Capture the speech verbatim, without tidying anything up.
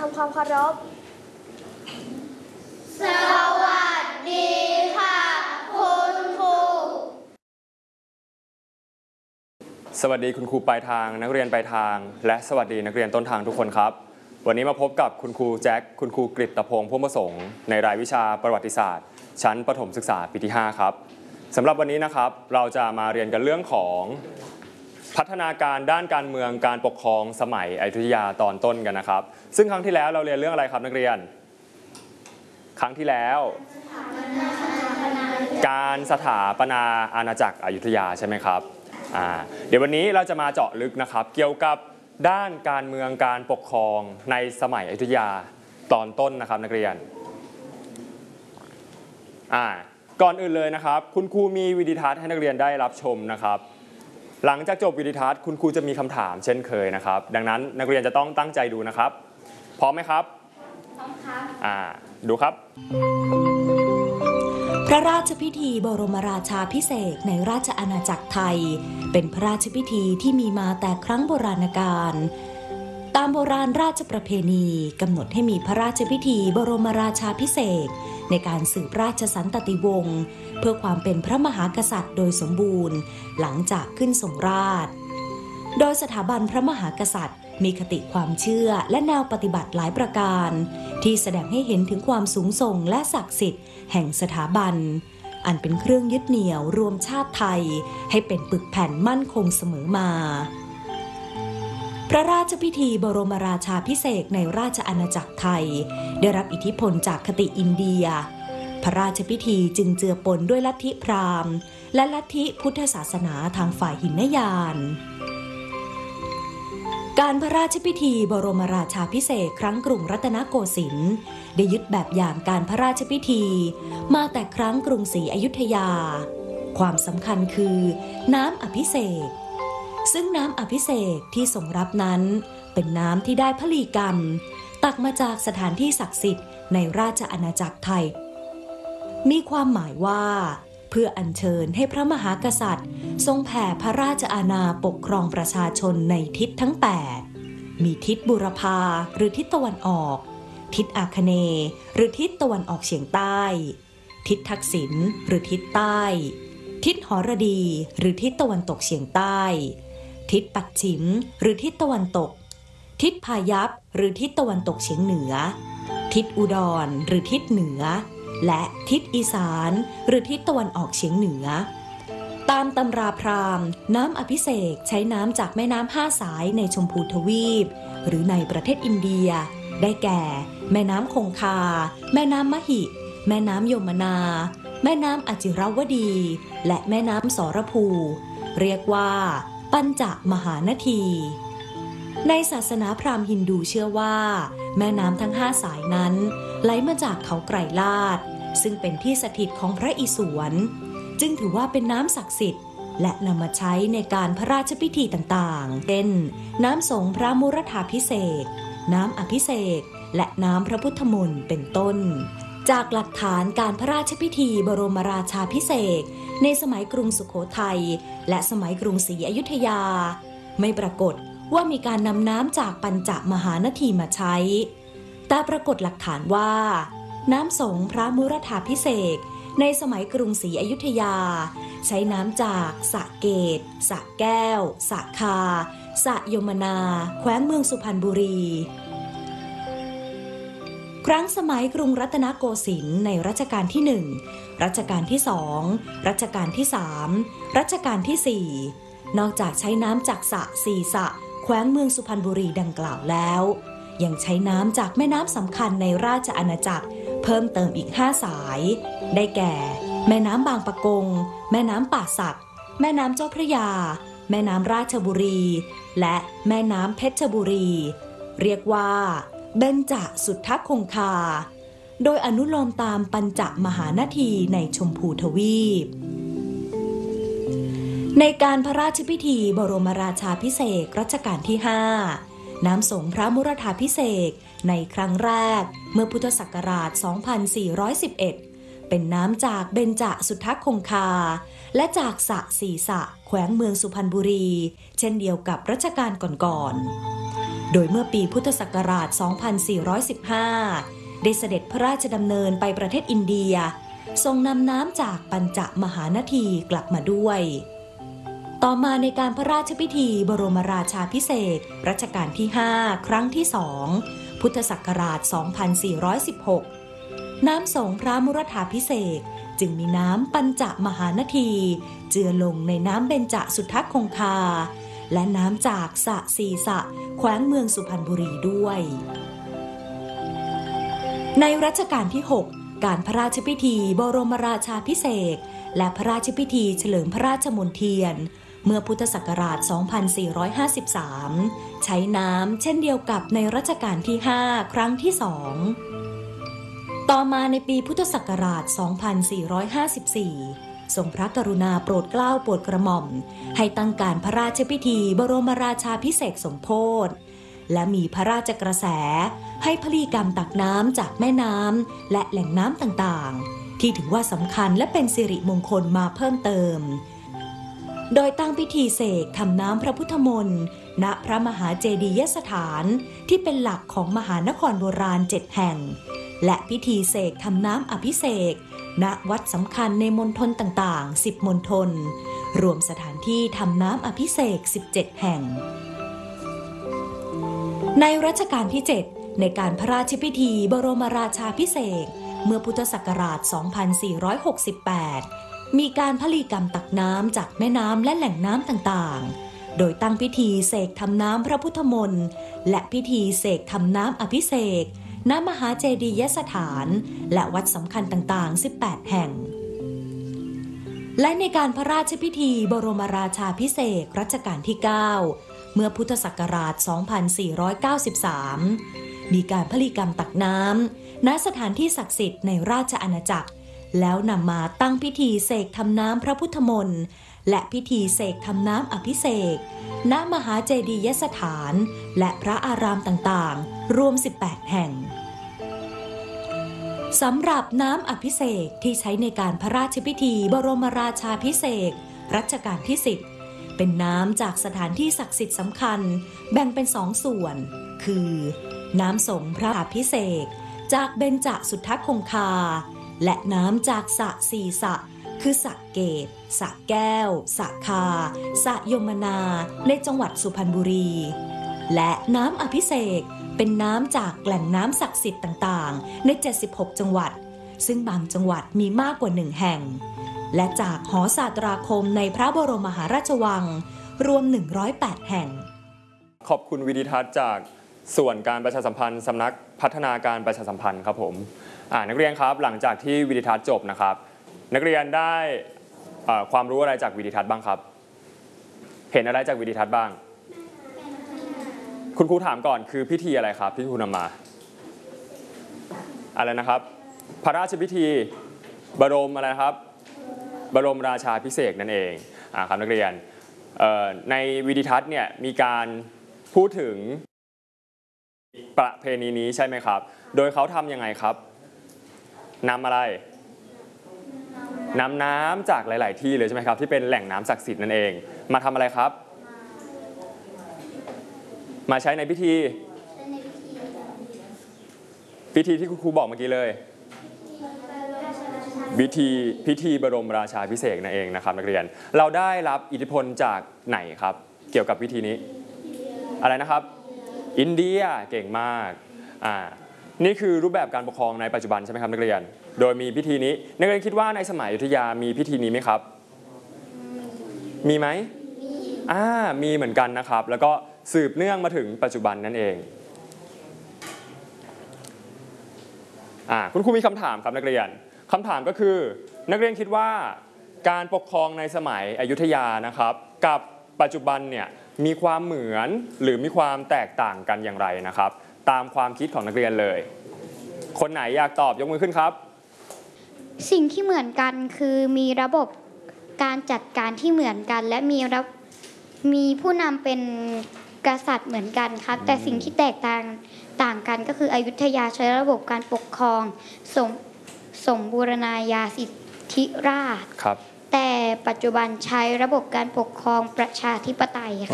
ำความเคารพสวัสดีค่ะคุณครูสวัสดีคุณครูปลายทางนักเรียนปลายทางและสวัสดีนักเรียนต้นทางทุกคนครับวันนี้มาพบกับคุณครูแจ็คคุณครูกฤตพงษ์พุ่มประสงค์ในรายวิชาประวัติศาสตร์ชั้นประถมศึกษาปีที่ห้าครับสำหรับวันนี้นะครับเราจะมาเรียนกันเรื่องของพัฒนาการด้านการเมืองการปกครองสมัยอยุธยาตอนต้นกันนะครับซึ่งครั้งที่แล้วเราเรียนเรื่องอะไรครับนักเรียนครั้งที่แล้วการสถาปนาอาณาจักรอยุธยาใช่ไหมครับอ่าเดี๋ยววันนี้เราจะมาเจาะลึกนะครับเกี่ยวกับด้านการเมืองการปกครองในสมัยอยุธยาตอนต้นนะครับนักเรียนอ่าก่อนอื่นเลยนะครับคุณครูมีวิดีทัศน์ให้นักเรียนได้รับชมนะครับหลังจากจบวิดีทัศน์คุณครูจะมีคำถามเช่นเคยนะครับดังนั้นนักเรียนจะต้องตั้งใจดูนะครับพร้อมไหมครับพร้อมครับอ่าดูครับพระราชพิธีบรมราชาภิเษกในราชอาณาจักรไทยเป็นพระราชพิธีที่มีมาแต่ครั้งโบราณกาลตามโบราณราชประเพณีกำหนดให้มีพระราชพิธีบรมราชาภิเษกในการสืบราชสันตติวงศ์เพื่อความเป็นพระมหากษัตริย์โดยสมบูรณ์หลังจากขึ้นทรงราชย์โดยสถาบันพระมหากษัตริย์มีคติความเชื่อและแนวปฏิบัติหลายประการที่แสดงให้เห็นถึงความสูงส่งและศักดิ์สิทธิ์แห่งสถาบันอันเป็นเครื่องยึดเหนี่ยวรวมชาติไทยให้เป็นปึกแผ่นมั่นคงเสมอมาพระราชพิธีบรมราชาภิเษกในราชอาณาจักรไทยได้รับอิทธิพลจากคติอินเดียพระราชพิธีจึงเจือปนด้วยลัทธิพราหมณ์และลัทธิพุทธศาสนาทางฝ่ายหินยานการพระราชพิธีบรมราชาภิเษกครั้งกรุงรัตนโกสินทร์ได้ยึดแบบอย่างการพระราชพิธีมาแต่ครั้งกรุงศรีอยุธยาความสำคัญคือน้ำอภิเษกซึ่งน้ำอภิเษกที่ทรงรับนั้นเป็นน้ำที่ได้พลีกรรมตักมาจากสถานที่ศักดิ์สิทธิ์ในราชอาณาจักรไทยมีความหมายว่าเพื่ออัญเชิญให้พระมหากษัตริย์ทรงแผ่พระราชอาณาปกครองประชาชนในทิศทั้งแปดมีทิศบูรพาหรือทิศตะวันออกทิศอาคเนย์หรือทิศตะวันออกเฉียงใต้ทิศทักษิณหรือทิศใต้ทิศหรดีหรือทิศตะวันตกเฉียงใต้ทิศปัจฉิมหรือทิศตะวันตกทิศพายัพหรือทิศตะวันตกเฉียงเหนือทิศอุดรหรือทิศเหนือและทิศอีสานหรือทิศตะวันออกเฉียงเหนือตามตำราพราหมณ์น้ำอภิเษกใช้น้ำจากแม่น้ำห้าสายในชมพูทวีปหรือในประเทศอินเดียได้แก่แม่น้ำคงคาแม่น้ำมหิแม่น้ำยมนาแม่น้ำอจิรวดีและแม่น้ำสรภูเรียกว่าปัญจมหานาทีในศาสนาพราหมณ์ฮินดูเชื่อว่าแม่น้ำทั้งห้าสายนั้นไหลมาจากเขาไกรลาดซึ่งเป็นที่สถิตของพระอิศวรจึงถือว่าเป็นน้ำศักดิ์สิทธิ์และนำมาใช้ในการพระราชพิธีต่างๆเช่นน้ำสงฆ์พระมุรธาภิเษกน้ำอภิเษกและน้ำพระพุทธมนต์เป็นต้นจากหลักฐานการพระราชพิธีบรมราชาภิเษกในสมัยกรุงสุโขทัยและสมัยกรุงศรีอยุธยาไม่ปรากฏว่ามีการนำน้ำจากปัญจมหานาทีมาใช้แต่ปรากฏหลักฐานว่าน้ำสงฆ์พระมุรธาภิเษกในสมัยกรุงศรีอยุธยาใช้น้ำจากสระเกตสระแก้วสระคาสระยมนาแคว้นเมืองสุพรรณบุรีครั้งสมัยกรุงรัตนโกสินทร์ในรัชกาลที่หนึ่งรัชกาลที่สองรัชกาลที่สามรัชกาลที่สี่นอกจากใช้น้ำจากสระสี่สระแคว้นเมืองสุพรรณบุรีดังกล่าวแล้วยังใช้น้ำจากแม่น้ำสำคัญในราชอาณาจักรเพิ่มเติมอีกห้าสายได้แก่แม่น้ำบางปะกงแม่น้ำป่าสักแม่น้ำเจ้าพระยาแม่น้ำราชบุรีและแม่น้ำเพชรบุรีเรียกว่าเบญจสุทธคงคาโดยอนุโลมตามปัญจมหานาทีในชมพูทวีปในการพระราชพิธีบรมราชาภิเษกรัชกาลที่ห้าน้ำสงฆ์พระมุรธาภิเษกในครั้งแรกเมื่อพุทธศักราช สองพันสี่ร้อยสิบเอ็ด เป็นน้ำจากเบญจสุทธคงคาและจากสระสี่สระแขวงเมืองสุพรรณบุรีเช่นเดียวกับรัชกาลก่อนๆโดยเมื่อปีพุทธศักราช สองพันสี่ร้อยสิบห้า ได้เสด็จพระราชดำเนินไปประเทศอินเดียทรงนำน้ำจากปัญจมหานาทีกลับมาด้วยต่อมาในการพระราชพิธีบรมราชาภิเษกรัชกาลที่ ห้า ครั้งที่ สอง พุทธศักราช สองพันสี่ร้อยสิบหก น้ำสงฆ์พระมุรธาภิเษกจึงมีน้ำปัญจมหานาทีเจือลงในน้ำเบญจสุทธคงคาและน้ำจากสระสีสะแขวงเมืองสุพรรณบุรีด้วยในรัชกาลที่ หก การพระราชพิธีบรมราชาภิเษกและพระราชพิธีเฉลิมพระราชมณฑเทียนเมื่อพุทธศักราช สองพันสี่ร้อยห้าสิบสาม ใช้น้ำเช่นเดียวกับในรัชกาลที่ ห้า ครั้งที่ สอง ต่อมาในปีพุทธศักราช สองพันสี่ร้อยห้าสิบสี่ ทรงพระกรุณาโปรดเกล้าโปรดกระหม่อมให้ตั้งการพระราชพิธีบรมราชาภิเษกสมโภชและมีพระราชกระแสให้พลีกรรมตักน้ำจากแม่น้ำและแหล่งน้ำต่างๆที่ถือว่าสำคัญและเป็นสิริมงคลมาเพิ่มเติมโดยตั้งพิธีเสกทำน้ำพระพุทธมนต์ณพระมหาเจดียสถานที่เป็นหลักของมหานครโบราณเจ็ดแห่งและพิธีเสกทำน้ำอภิเษกณวัดสำคัญในมณฑลต่างๆสิบมณฑลรวมสถานที่ทำน้ำอภิเษกสิบเจ็ดแห่งในรัชกาลที่ เจ็ด ในการพระราชพิธีบรมราชาภิเษกเมื่อพุทธศักราช สองพันสี่ร้อยหกสิบแปด มีการพลีกรรมตักน้ำจากแม่น้ำและแหล่งน้ำต่างๆโดยตั้งพิธีเสกทำน้ำพระพุทธมนต์และพิธีเสกทำน้ำอภิเษกณมหาเจดียสถานและวัดสำคัญต่างๆสิบแปดแห่งและในการพระราชพิธีบรมราชาภิเษกรัชกาลที่ เก้า เมื่อพุทธศักราช สองพันสี่ร้อยเก้าสิบสาม มีการพลีกรรมตักน้ำณสถานที่ศักดิ์สิทธิ์ในราชอาณาจักรแล้วนำมาตั้งพิธีเสกทำน้ำพระพุทธมนต์และพิธีเสกทำน้ำอภิเษกณมหาเจดียสถานและพระอารามต่างๆรวมสิบแปดแห่งสำหรับน้ำอภิเษกที่ใช้ในการพระราชพิธีบรมราชาภิเษกรัชกาลที่ สิบเป็นน้ำจากสถานที่ศักดิ์สิทธิ์สำคัญแบ่งเป็นสองส่วนคือน้ำสงฆ์พระอภิเษกจากเบญจสุทธคงคาและน้ำจากสระสีสะคือสระเกตสระแก้วสระคาสระยมนาในจังหวัดสุพรรณบุรีและน้ำอภิเษกเป็นน้ำจากแหล่งน้ำศักดิ์สิทธิ์ต่างๆในเจ็ดสิบหกจังหวัดซึ่งบางจังหวัดมีมากกว่าหนึ่งแห่งและจากหอศาสตราคมในพระบรมมหาราชวังรวมหนึ่งร้อยแปดแห่งขอบคุณวิดีทัศน์จากส่วนการประชาสัมพันธ์สำนักพัฒนาการประชาสัมพันธ์ครับผมนักเรียนครับหลังจากที่วิดีทัศน์จบนะครับนักเรียนได้ความรู้อะไรจากวิดีทัศน์บ้างครับเห็นอะไรจากวิดีทัศน์บ้างคุณครูถามก่อนคือพิธีอะไรครับที่ครูนำมาอะไรนะครับพระราชพิธีบรมอะไรครับบรมราชาภิเษกนั่นเองอ่าครับนักเรียนในวิดีทัศน์เนี่ยมีการพูดถึงประเพณีนี้ใช่ไหมครับโดยเขาทำยังไงครับนำอะไรนำน้ำจากหลายๆที่เลยใช่ไหมครับที่เป็นแหล่งน้ำศักดิ์สิทธิ์นั่นเองมาทำอะไรครับมาใช้ในพิธีพิธีที่คุณครูบอกเมื่อกี้เลยพิธีพิธีบรมราชาภิเษกนั่นเองนะครับนักเรียนเราได้รับอิทธิพลจากไหนครับเกี่ยวกับพิธีนี้อะไรนะครับอินเดียเก่งมากอ่านี่คือรูปแบบการปกครองในปัจจุบันใช่ไหมครับนักเรียนโดยมีพิธีนี้นักเรียนคิดว่าในสมัยอยุธยามีพิธีนี้ไหมครับมีไหมอ่ามีเหมือนกันนะครับแล้วก็สืบเนื่องมาถึงปัจจุบันนั่นเองอ่าคุณครูมีคำถามครับนักเรียนคำถามก็คือนักเรียนคิดว่าการปกครองในสมัยอยุธยานะครับกับปัจจุบันเนี่ยมีความเหมือนหรือมีความแตกต่างกันอย่างไรนะครับตามความคิดของนักเรียนเลยคนไหนอยากตอบยกมือขึ้นครับสิ่งที่เหมือนกันคือมีระบบการจัดการที่เหมือนกันและมีระมีผู้นำเป็นกษัตริย์เหมือนกันครับแต่สิ่งที่แตกต่างต่างกันก็คืออยุธยาใช้ระบบการปกครองสมสมบูรณาญาสิทธิราชย์แต่ปัจจุบันใช้ระบบการปกครองประชาธิปไตย